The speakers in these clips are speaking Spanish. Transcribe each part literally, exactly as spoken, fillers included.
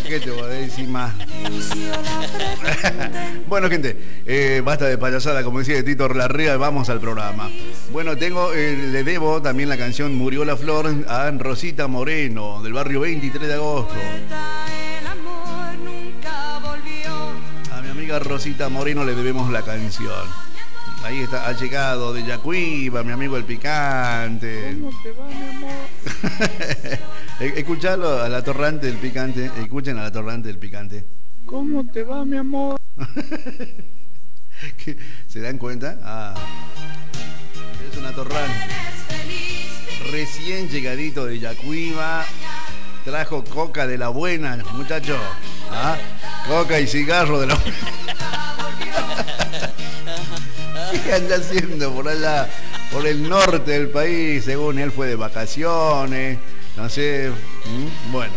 ¿Qué te voy a decir más? Bueno, gente, eh, basta de payasada, como decía Tito Larrea, vamos al programa. Bueno, tengo, eh, le debo también la canción Murió la Flor a Rosita Moreno, del barrio veintitrés de agosto. A mi amiga Rosita Moreno le debemos la canción. Ahí está, ha llegado de Yacuiba, mi amigo el picante. ¿Cómo te va, mi amor? Escuchalo a la torrante del picante. Escuchen a la torrante del picante. ¿Cómo te va, mi amor? ¿Se dan cuenta? Ah, es una torrante. Recién llegadito de Yacuiba. Trajo coca de la buena, muchacho. ¿Ah? Coca y cigarro de la buena. ¿Qué anda haciendo por allá, por el norte del país? Según él fue de vacaciones, no sé. Bueno.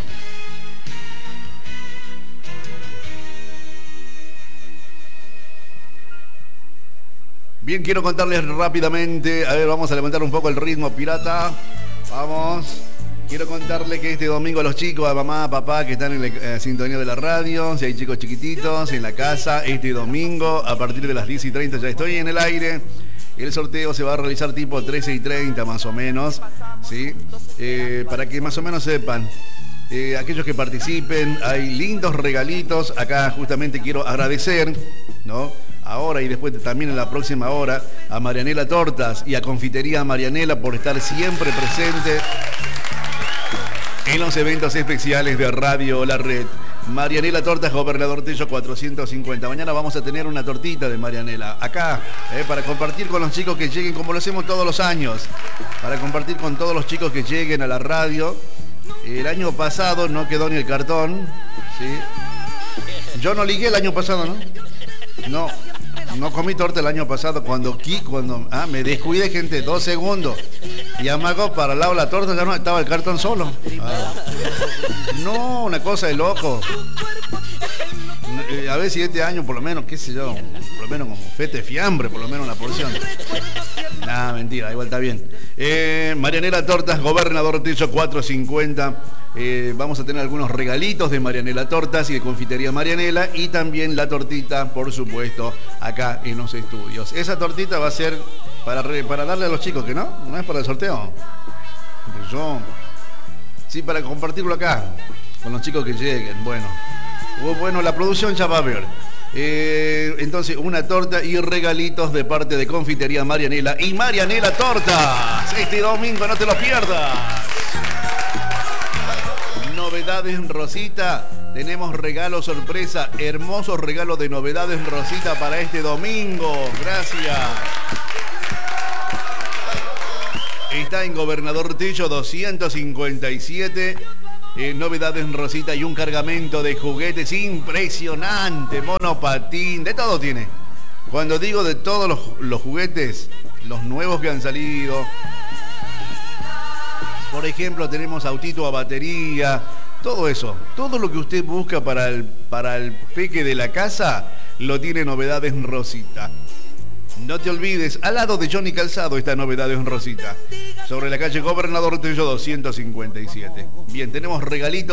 Bien, quiero contarles rápidamente, a ver, vamos a levantar un poco el ritmo pirata. Vamos. Quiero contarles que este domingo a los chicos, a mamá, a papá que están en la eh, sintonía de la radio, si hay chicos chiquititos en la casa, este domingo a partir de las diez y treinta ya estoy en el aire. El sorteo se va a realizar tipo trece y treinta más o menos, ¿sí? Eh, para que más o menos sepan, eh, aquellos que participen, hay lindos regalitos. Acá justamente quiero agradecer, ¿no? Ahora y después también en la próxima hora a Marianela Tortas y a Confitería Marianela por estar siempre presente en los eventos especiales de Radio La Red. Marianela Tortas, Gobernador Tello cuatrocientos cincuenta. Mañana vamos a tener una tortita de Marianela acá, eh, para compartir con los chicos que lleguen, como lo hacemos todos los años, para compartir con todos los chicos que lleguen a la radio. El año pasado no quedó ni el cartón, ¿sí? Yo no ligué el año pasado, ¿no? No, no comí torta el año pasado cuando, cuando ah, me descuidé, gente, dos segundos. Y amago para el lado de la torta, ya no estaba el cartón solo. Ah. No, una cosa de loco. A ver si este año, por lo menos, qué sé yo, por lo menos como fete fiambre, por lo menos una porción. Nah, mentira, igual está bien. Eh, Marianela Tortas, Gobernador Tello cuatrocientos cincuenta. Eh, vamos a tener algunos regalitos de Marianela Tortas y de Confitería Marianela. Y también la tortita, por supuesto, acá en los estudios. Esa tortita va a ser para, re, para darle a los chicos, que no, no es para el sorteo. Pues yo, sí, para compartirlo acá, con los chicos que lleguen. Bueno, bueno, la producción ya va a ver. Eh, entonces, una torta y regalitos de parte de Confitería Marianela y Marianela Tortas. Este domingo no te lo pierdas. Novedades Rosita. Tenemos regalo sorpresa. Hermosos regalos de Novedades Rosita para este domingo. Gracias. Está en Gobernador Tello doscientos cincuenta y siete. Eh, Novedades Rosita y un cargamento de juguetes impresionante, monopatín, de todo tiene. Cuando digo de todos los, los juguetes, los nuevos que han salido, por ejemplo, tenemos autito a batería, todo eso, todo lo que usted busca para el, para el peque de la casa, lo tiene Novedades Rosita. No te olvides, al lado de Johnny Calzado está Novedades Rosita, sobre la calle Gobernador Tello doscientos cincuenta y siete. Bien, tenemos regalitos.